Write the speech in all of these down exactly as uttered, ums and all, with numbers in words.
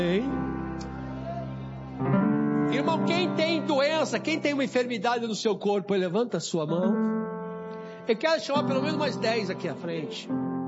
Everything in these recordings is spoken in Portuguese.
Irmão, quem tem doença, quem tem uma enfermidade no seu corpo, levanta a sua mão. Eu quero chamar pelo menos umas dez aqui à frente.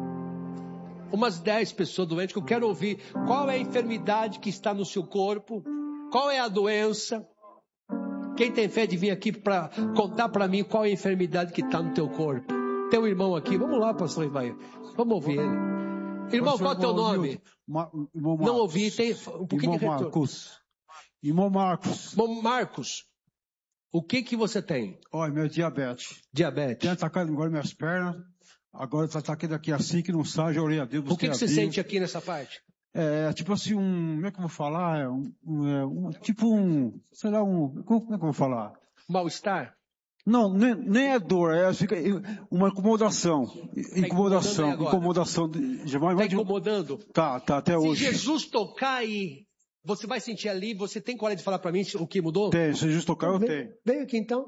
Umas dez pessoas doentes que eu quero ouvir. Qual é a enfermidade que está no seu corpo? Qual é a doença? Quem tem fé de vir aqui para contar para mim qual é a enfermidade que está no teu corpo? Tem um irmão aqui. Vamos lá, pastor Ivair. Vamos ouvir ele. Irmão, qual é o teu nome? Não ouvi. Tem um pouquinho de retorno. Marcos. Irmão Marcos. Irmão Marcos, o que que você tem? Olha, meu diabetes. Diabetes. Tem atacado agora minhas pernas. Agora está atacando aqui assim que não sai, já orei a Deus. O que que você sente aqui nessa parte? É tipo assim, um. Como é que eu vou falar? É um, um, um, tipo um. Sei lá, um. Como é que eu vou falar? Mal-estar? Não, nem, nem é dor, é fica, uma incomodação. Incomodação. Tá incomodação. Está incomodando? Tá, tá, até Se hoje. Se Jesus tocar aí, você vai sentir ali, você tem coragem de falar para mim o que mudou? Tem, se Jesus tocar, eu vem, tenho. Vem aqui então.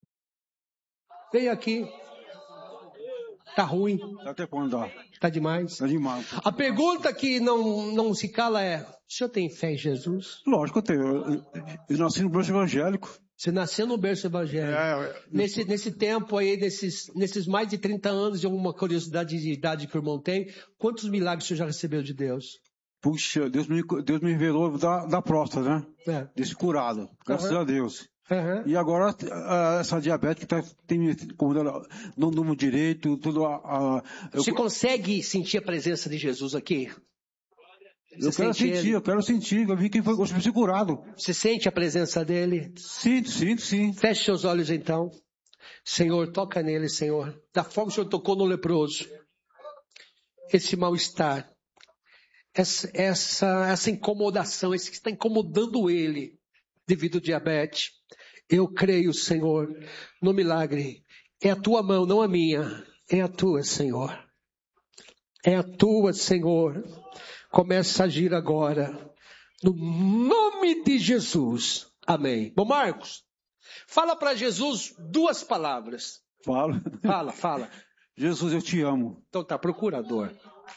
Vem aqui. Tá ruim. Tá até quando dá. Tá demais. Tá demais. A pergunta que não, não se cala é: o senhor tem fé em Jesus? Lógico que eu tenho. Eu, eu, eu nasci no berço evangélico. Você nasceu no berço evangélico. É, eu... nesse, nesse tempo aí, nesses, nesses mais de trinta anos, de alguma curiosidade de idade que o irmão tem, quantos milagres o senhor já recebeu de Deus? Puxa, Deus me, Deus me revelou da, da próstata, né? É. Desse curado. Graças uhum. a Deus. Uhum. E agora, essa diabetes que tá, tem me incomodando, não durmo direito, tudo. A, a, eu... Você consegue sentir a presença de Jesus aqui? Você eu quero sentir, ele? eu quero sentir. Eu vi que foi me curado. Você sente a presença dele? Sinto, sinto, sim. Feche seus olhos então. Senhor, toca nele, Senhor. Da forma que o Senhor tocou no leproso. Esse mal-estar. Essa, essa, essa incomodação, esse que está incomodando ele devido ao diabetes. Eu creio, Senhor, no milagre. É a tua mão, não a minha. É a tua, Senhor. É a tua, Senhor. Começa a agir agora. No nome de Jesus. Amém. Bom, Marcos, fala para Jesus duas palavras. Fala. Fala, fala. Jesus, eu te amo. Então tá, procurador.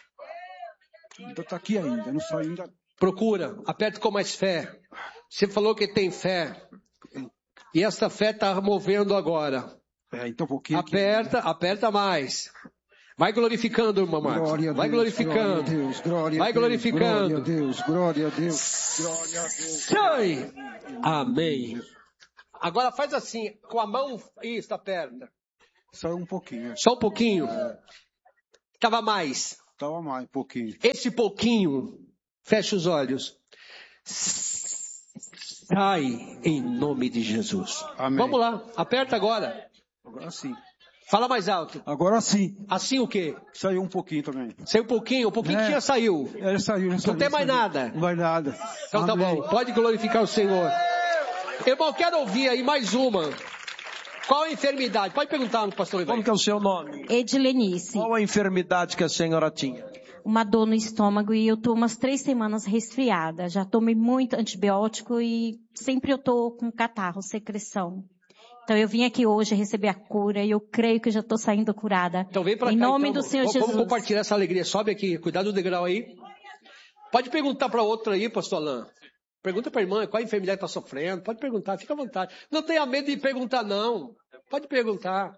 Então tá aqui ainda, não saiu ainda. Procura, aperta com mais fé. Você falou que tem fé. E essa fé está movendo agora. É, então um pouquinho. Aperta, aqui. aperta mais. Vai glorificando, irmão Marcos. Glória a Deus, vai glorificando. Glória a Deus, glória vai a Deus, glorificando. Glória a Deus, glória a Deus. Glória a Deus. Sai. Amém. Agora faz assim, com a mão, isso, aperta. Só um pouquinho. Só um pouquinho. É. Tava mais. Tava mais, um pouquinho. Esse pouquinho, fecha os olhos. Sai em nome de Jesus. Amém. Vamos lá, aperta agora. Agora sim. Fala mais alto. Agora sim. Assim o quê? Saiu um pouquinho também. Saiu um pouquinho? Um pouquinho é. que já saiu. É, saiu. Não saiu, tem mais saiu. nada. Não vai nada. Então Amém. Tá bom, pode glorificar o Senhor. Irmão, quero ouvir aí mais uma. Qual a enfermidade? Pode perguntar no pastor Ivan. Como que é o seu nome? Edilenice. Qual a enfermidade que a senhora tinha? Uma dor no estômago e eu tô umas três semanas resfriada. Já tomei muito antibiótico e sempre eu tô com catarro, secreção. Então eu vim aqui hoje receber a cura e eu creio que eu já estou saindo curada. Então vem para cá. Em nome então, do Senhor vamos, Jesus. Vamos compartilhar essa alegria. Sobe aqui, cuidado do degrau aí. Pode perguntar para outra aí, pastor Alain. Pergunta para a irmã qual a enfermidade está sofrendo. Pode perguntar, fica à vontade. Não tenha medo de perguntar, não. Pode perguntar.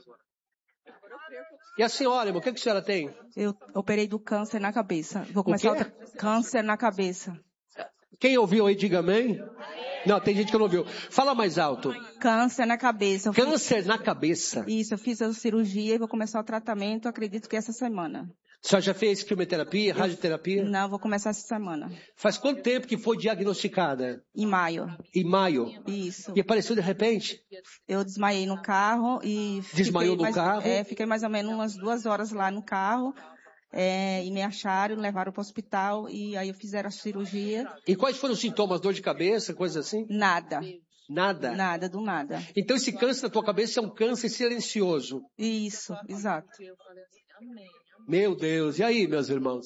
E a senhora, irmão, o que, que a senhora tem? Eu operei do câncer na cabeça. Vou começar outra... Câncer na cabeça. Quem ouviu aí, diga amém. Não, tem gente que não ouviu. Fala mais alto. Câncer na cabeça. Eu Câncer fiz... na cabeça. Isso, eu fiz a cirurgia e vou começar o tratamento, acredito que essa semana. A senhora já fez quimioterapia, eu... radioterapia? Não, vou começar essa semana. Faz quanto tempo que foi diagnosticada? Em maio. Em maio? Isso. E apareceu de repente? Eu desmaiei no carro e... Desmaiou no mais... carro? É, fiquei mais ou menos umas duas horas lá no carro. É, e me acharam, levaram para o hospital e aí fizeram a cirurgia. E quais foram os sintomas? Dor de cabeça, coisa assim? Nada. Nada? Nada, do nada. Então esse câncer na tua cabeça é um câncer silencioso? Isso, exato. Meu Deus, e aí, meus irmãos?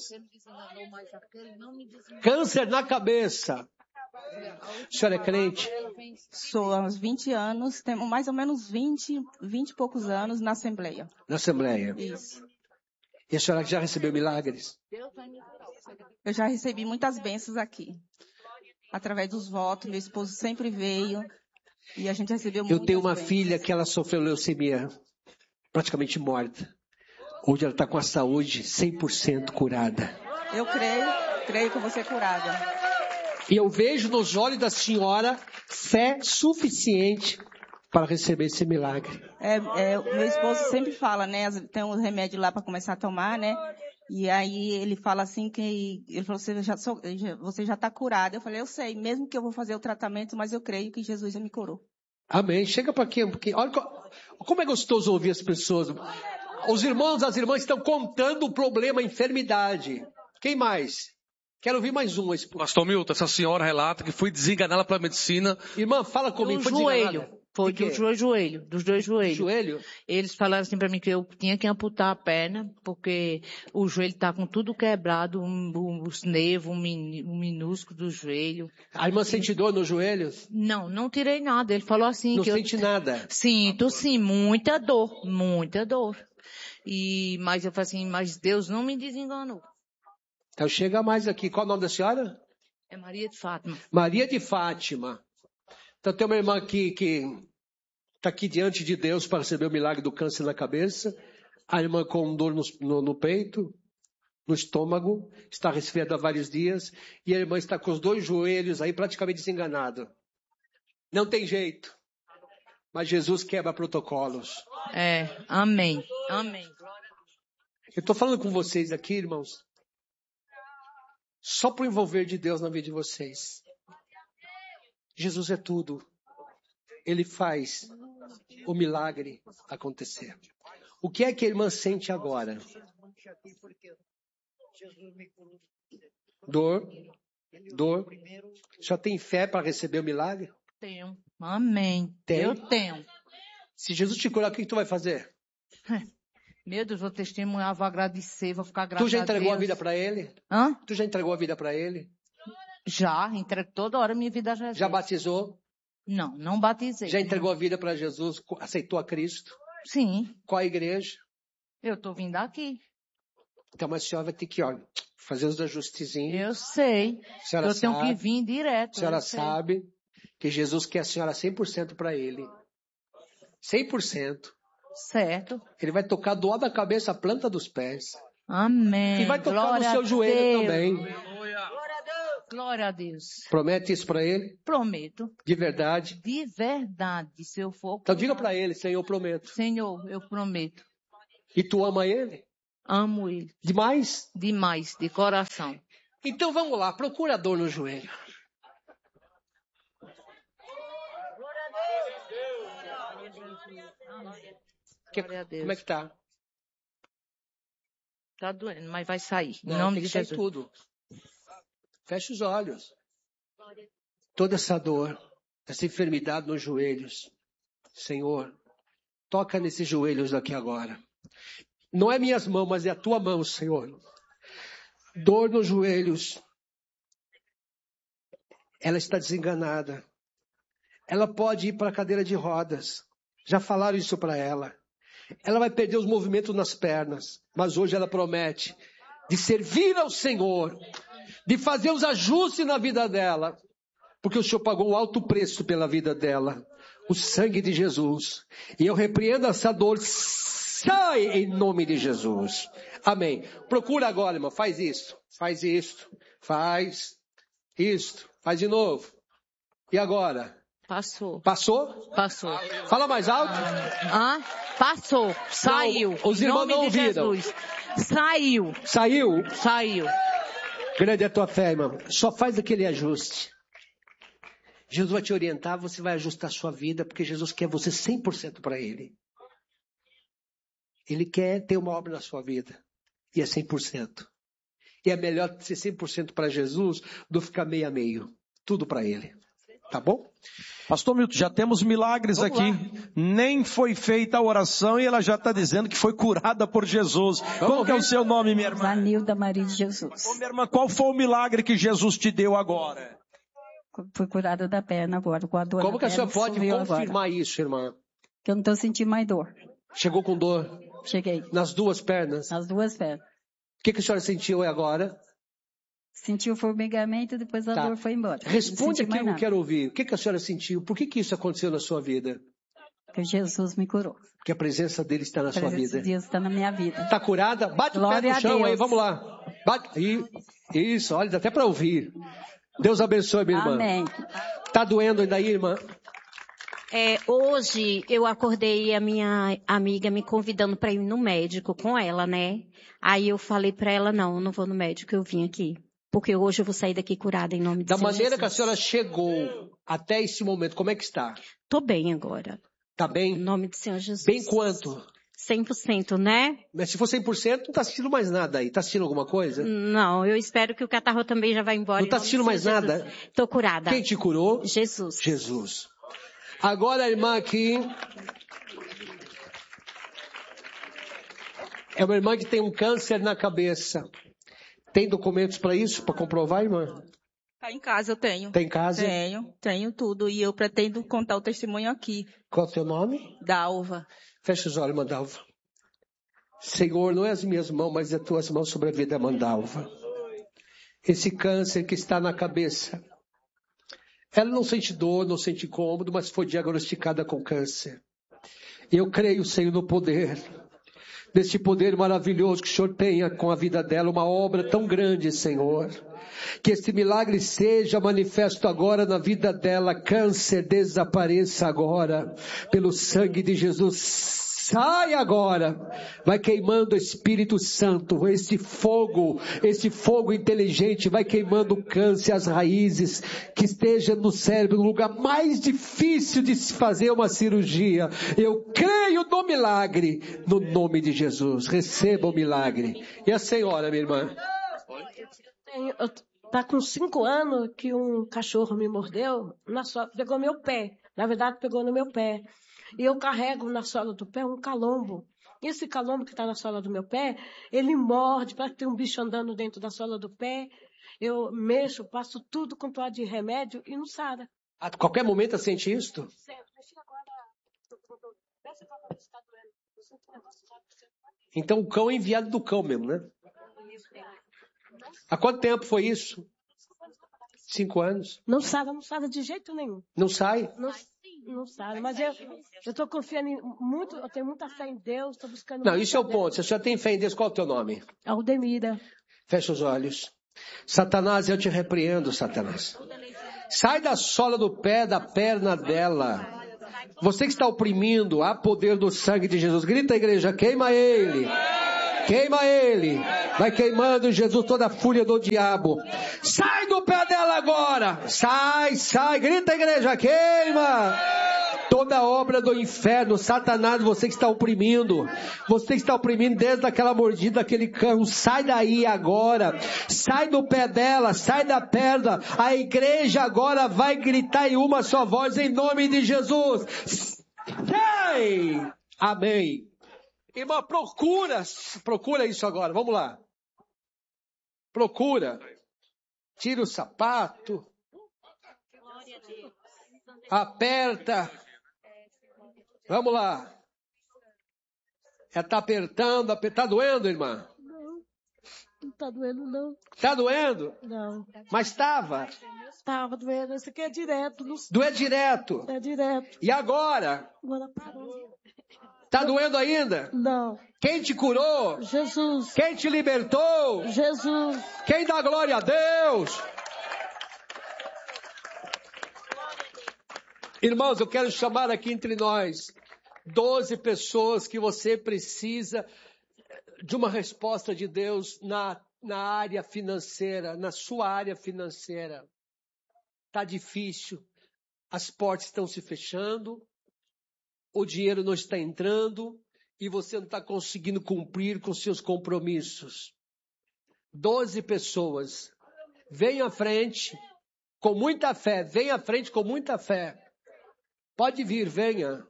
Câncer na cabeça. A senhora é crente? Sou há uns vinte anos, temos mais ou menos vinte, vinte e poucos anos na Assembleia. Na Assembleia? Isso. E a senhora já recebeu milagres? Eu já recebi muitas bênçãos aqui. Através dos votos, meu esposo sempre veio e a gente recebeu muitas Eu tenho uma bênçãos. filha que ela sofreu leucemia, praticamente morta. Hoje ela está com a saúde cem por cento curada. Eu creio, creio que eu vou ser curada. E eu vejo nos olhos da senhora fé suficiente para receber esse milagre. É, é, o meu esposo sempre fala, né? Tem um remédio lá para começar a tomar, né? E aí ele fala assim que ele falou, você já sou, você já está curada. Eu falei, eu sei, mesmo que eu vou fazer o tratamento, mas eu creio que Jesus já me curou. Amém. Chega para aqui um pouquinho. Olha como é gostoso ouvir as pessoas. Os irmãos, as irmãs estão contando o problema, a enfermidade. Quem mais? Quero ouvir mais um. Pastor Milton, essa senhora relata que foi desenganada pela medicina. Irmã, fala comigo. Do foi joelho. Foi de do joelho, dos dois joelhos. Joelho? Eles falaram assim para mim que eu tinha que amputar a perna, porque o joelho tá com tudo quebrado, um, um, os nervos, um, min, um minúsculo do joelho. A irmã sente dor nos joelhos? Não, não tirei nada. Ele falou assim não que eu... Não sente nada? Sinto sim, muita dor, muita dor. E, mas eu falei assim, mas Deus não me desenganou. Então chega mais aqui. Qual o nome da senhora? É Maria de Fátima. Maria de Fátima. Então tem uma irmã aqui que está aqui diante de Deus para receber o milagre do câncer na cabeça. A irmã com dor no, no, no peito, no estômago, está resfriada há vários dias. E a irmã está com os dois joelhos aí praticamente desenganado. Não tem jeito. Mas Jesus quebra protocolos. É, amém, amém. Eu estou falando com vocês aqui, irmãos, só para o envolver de Deus na vida de vocês. Jesus é tudo. Ele faz o milagre acontecer. O que é que a irmã sente agora? Dor. Dor. Já tem fé para receber o milagre? Tenho. Amém. Tem? Eu tenho. Se Jesus te curar, o que tu vai fazer? Meu Deus, vou testemunhar, vou agradecer, vou ficar grata a Deus. Tu já entregou a, a vida para Ele? Hã? Tu já entregou a vida para Ele? Já, entrego toda hora minha vida a Jesus. Já batizou? Não, não batizei. Já entregou a vida para Jesus? Aceitou a Cristo? Sim. Qual a igreja? Eu estou vindo aqui. Então, mas a senhora vai ter que, ó, fazer os ajustezinhos. Eu sei. A senhora eu sabe, tenho que vir direto. A senhora sabe que Jesus quer a senhora cem por cento para Ele. cem por cento. Certo. Ele vai tocar do alto da cabeça a planta dos pés. Amém. E vai tocar Glória no seu joelho Deus. também. Glória a Deus. Glória a Deus. Promete isso para Ele? Prometo. De verdade? De verdade, se eu for. Então diga para Ele, Senhor, eu prometo. Senhor, eu prometo. E tu ama Ele? Amo Ele. Demais? Demais, de coração. Então vamos lá, procura a dor no joelho. Que, como é que tá? Tá doendo, mas vai sair. Em Não, nome tem de que sair Jesus. tudo. Fecha os olhos. Toda essa dor, essa enfermidade nos joelhos. Senhor, toca nesses joelhos aqui agora. Não é minhas mãos, mas é a tua mão, Senhor. Dor nos joelhos. Ela está desenganada. Ela pode ir para a cadeira de rodas. Já falaram isso para ela. Ela vai perder os movimentos nas pernas. Mas hoje ela promete de servir ao Senhor. De fazer os ajustes na vida dela. Porque o Senhor pagou um alto preço pela vida dela. O sangue de Jesus. E eu repreendo essa dor. Sai em nome de Jesus. Amém. Procura agora, irmão. Faz isso. Faz isto. Faz isto. Faz de novo. E agora? Passou. Passou? Passou. Fala mais alto. Ah, passou. Saiu. Não, os irmãos não ouviram. Saiu. Saiu? Saiu. Grande é a tua fé, irmão. Só faz aquele ajuste. Jesus vai te orientar, você vai ajustar a sua vida, porque Jesus quer você cem por cento para Ele. Ele quer ter uma obra na sua vida. E é cem por cento. E é melhor ser cem por cento para Jesus do que ficar meio a meio. Tudo para Ele. Tá bom? Pastor Milton, já temos milagres Vamos aqui. lá. Nem foi feita a oração e ela já está dizendo que foi curada por Jesus. Vamos Como que é o seu nome, minha irmã? Vanilda Maria de Jesus. Ô, minha irmã, qual foi o milagre que Jesus te deu agora? Fui curada da perna agora, com a dor. Como que a senhora pode confirmar agora. isso, irmã? Que eu não estou sentindo mais dor. Chegou com dor Cheguei. nas duas pernas? Nas duas pernas. O que, que a senhora sentiu agora? Senti o formigamento, depois a Tá. dor foi embora. Responde aquilo que eu nada. quero ouvir. O que, que a senhora sentiu? Por que, que isso aconteceu na sua vida? Porque Jesus me curou. Que a presença dele está na A sua presença vida. de Deus está na minha vida. Está curada? Bate Glória o pé no a chão Deus. aí, vamos lá. Bate. I- Isso, olha, dá até para ouvir. Deus abençoe, minha irmã. Amém. Tá doendo ainda aí, irmã? É, hoje eu acordei a minha amiga me convidando para ir no médico com ela, né? Aí eu falei para ela, não, eu não vou no médico, eu vim aqui. Porque hoje eu vou sair daqui curada em nome de Da Senhor maneira Jesus. que a senhora chegou até esse momento, como é que está? Tô bem agora. Tá bem? Em nome de Senhor Jesus. Bem quanto? cem por cento, né? Mas se for cem por cento, não tá assistindo mais nada aí. Tá assistindo alguma coisa? Não, eu espero que o catarro também já vá embora. Não em tá nome de assistindo mais Senhor nada? Jesus. Tô curada. Quem te curou? Jesus. Jesus. Agora a irmã aqui é uma irmã que tem um câncer na cabeça. Tem documentos para isso, para comprovar, irmã? Tá em casa, eu tenho. Tem em casa? Tenho, tenho tudo. E eu pretendo contar o testemunho aqui. Qual é o teu nome? Dalva. Fecha os olhos, Mandalva. Senhor, não é as minhas mãos, mas as tuas mãos sobre a vida, Mandalva. Esse câncer que está na cabeça. Ela não sente dor, não sente incômodo, mas foi diagnosticada com câncer. E eu creio, Senhor, no poder. Desse poder maravilhoso que o Senhor tenha com a vida dela, uma obra tão grande, Senhor. Que esse milagre seja manifesto agora na vida dela. Câncer desapareça agora. Pelo sangue de Jesus. Sai agora. Vai queimando o Espírito Santo. Esse fogo, esse fogo inteligente vai queimando o câncer, as raízes. Que esteja no cérebro, no lugar mais difícil de se fazer uma cirurgia. Eu creio no milagre. No nome de Jesus. Receba o milagre. E a senhora, minha irmã? Eu, tá com cinco anos que um cachorro me mordeu, na sola, pegou meu pé. Na verdade, pegou no meu pé. E eu carrego na sola do pé um calombo. E esse calombo que está na sola do meu pé, ele morde, parece que tem um bicho andando dentro da sola do pé. Eu mexo, passo tudo com toalha de remédio e não sara. A qualquer momento você sente isto? Então o cão é enviado do cão mesmo, né? Há quanto tempo foi isso? Cinco anos. Não sara, não sara de jeito nenhum. Não sai? Não, não sara, mas eu estou confiando em muito, eu tenho muita fé em Deus, estou buscando... Não, isso é o ponto. Se você já tem fé em Deus, qual é o teu nome? Aldemira. Fecha os olhos. Satanás, eu te repreendo, Satanás. Sai da sola do pé, da perna dela. Você que está oprimindo, há poder do sangue de Jesus. Grita, igreja, queima ele. Queima ele. Vai queimando, Jesus, toda a fúria do diabo. Sai do pé dela agora. Sai, sai. Grita, igreja, queima. Toda obra do inferno, Satanás, você que está oprimindo. Você que está oprimindo desde aquela mordida, aquele cão. Sai daí agora. Sai do pé dela, sai da perna. A igreja agora vai gritar em uma só voz, em nome de Jesus. Sai. Amém. Irmã, procura, procura isso agora, vamos lá. Procura. Tira o sapato. Aperta. Vamos lá. Ela está apertando, aperta. Tá doendo, irmã? Não, não está doendo não. Tá doendo? Não. Mas estava? Estava doendo, isso aqui é direto. Não... Doer direto? É direto. E agora? Agora parou. Tá doendo ainda? Não. Quem te curou? Jesus. Quem te libertou? Jesus. Quem dá glória a Deus? Irmãos, eu quero chamar aqui entre nós doze pessoas que você precisa de uma resposta de Deus na, na área financeira, na sua área financeira. Tá difícil, as portas estão se fechando, o dinheiro não está entrando e você não está conseguindo cumprir com seus compromissos. Doze pessoas, venha à frente com muita fé, venha à frente com muita fé. Pode vir, venha.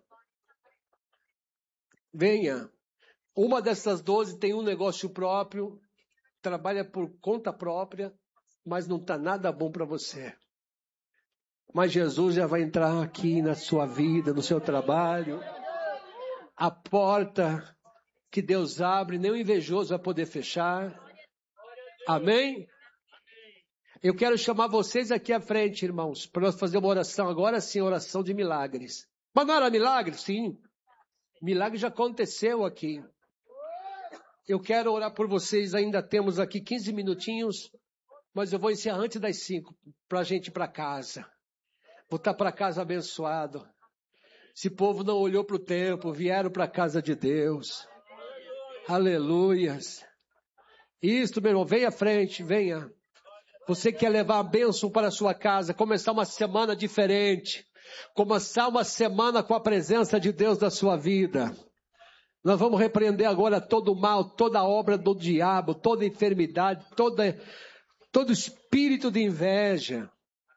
Venha. Uma dessas doze tem um negócio próprio, trabalha por conta própria, mas não está nada bom para você. Mas Jesus já vai entrar aqui na sua vida, no seu trabalho. A porta que Deus abre, nem o invejoso vai poder fechar. Amém? Eu quero chamar vocês aqui à frente, irmãos, para nós fazer uma oração, agora sim, oração de milagres. Mas não era milagre? Sim. Milagre já aconteceu aqui. Eu quero orar por vocês, ainda temos aqui quinze minutinhos, mas eu vou encerrar antes das cinco, para a gente ir para casa. Voltar para casa abençoado. Esse povo não olhou para o templo, vieram para a casa de Deus. Aleluias. Isso, meu irmão, venha à frente, venha. Você quer levar a bênção para a sua casa, começar uma semana diferente, começar uma semana com a presença de Deus na sua vida. Nós vamos repreender agora todo o mal, toda a obra do diabo, toda enfermidade, toda, todo espírito de inveja.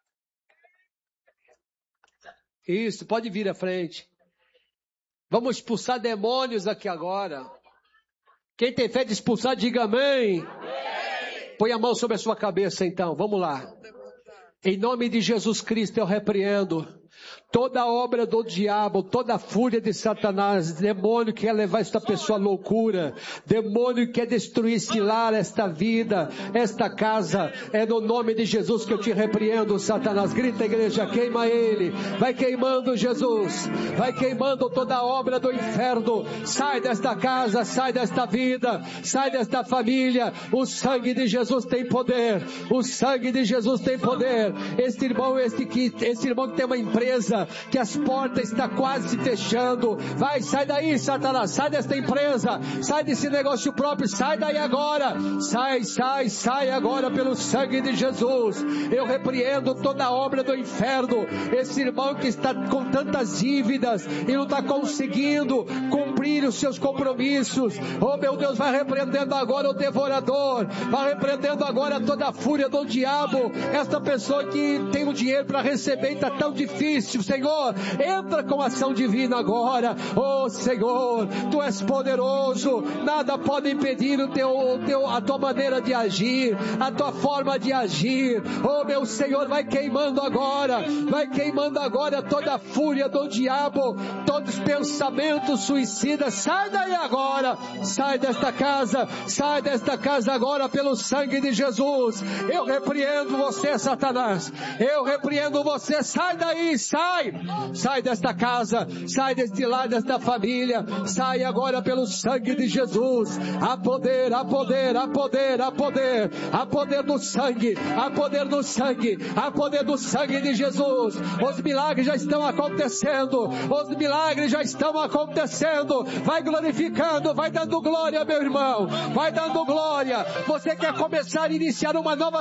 Isso, pode vir à frente. Vamos expulsar demônios aqui agora. Quem tem fé de expulsar, diga amém. Amém. Põe a mão sobre a sua cabeça então, vamos lá. Em nome de Jesus Cristo eu repreendo toda obra do diabo, toda a fúria de Satanás, demônio que quer levar esta pessoa à loucura, demônio que quer destruir esse lar, esta vida, esta casa, é no nome de Jesus que eu te repreendo, Satanás. Grita, igreja, queima ele, vai queimando Jesus, vai queimando toda a obra do inferno, sai desta casa, sai desta vida, sai desta família, o sangue de Jesus tem poder, o sangue de Jesus tem poder. Este irmão, este, que, este irmão que tem uma empresa, que as portas estão quase se fechando, vai, sai daí, Satanás, sai desta empresa, sai desse negócio próprio, sai daí agora, sai, sai, sai agora pelo sangue de Jesus. Eu repreendo toda a obra do inferno, esse irmão que está com tantas dívidas e não está conseguindo cumprir os seus compromissos, oh meu Deus, vai repreendendo agora o devorador, vai repreendendo agora toda a fúria do diabo, esta pessoa que tem o dinheiro para receber e está tão difícil, Senhor, entra com ação divina agora, oh Senhor, Tu és poderoso, nada pode impedir o teu, o teu, a Tua maneira de agir, a Tua forma de agir, oh meu Senhor, vai queimando agora, vai queimando agora toda a fúria do diabo, todos os pensamentos suicidas, sai daí agora, sai desta casa, sai desta casa agora pelo sangue de Jesus. Eu repreendo você, Satanás, eu repreendo você, sai daí, sai, sai desta casa, sai deste lar, desta família, sai agora pelo sangue de Jesus. Há poder, há poder, há poder, há poder, há poder do sangue, há poder do sangue, há poder do sangue de Jesus. Os milagres já estão acontecendo, os milagres já estão acontecendo. Vai glorificando, vai dando glória, meu irmão, vai dando glória. Você quer começar a iniciar uma nova